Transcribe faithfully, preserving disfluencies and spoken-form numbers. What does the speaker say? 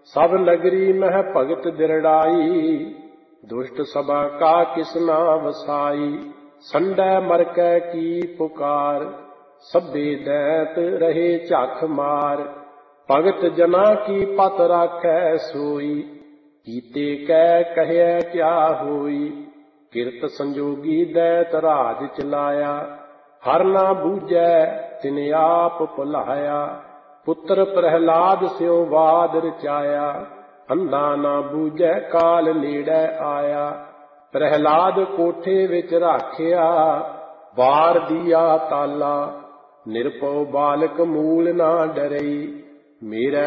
सब नगरी मह भगत दिरड़ाई, दुष्ट सभा का किसना वसाई। संडै मरकै की पुकार, सभे दैत रहे झख मार। भगत जना की पत राखै सोई, कीते कै कहे क्या होई। किरत संजोगी दैत राज चलाया, हर ना बूझै तिने आप भुलाया। पुत्र प्रहलाद स्यों वाद रचाया, अंधा ना बूझै काल नेड़े आया। प्रहलाद कोठे विच राखिया, बार दिया ताला। निरपौ बालक मूल ना डरई, मेरा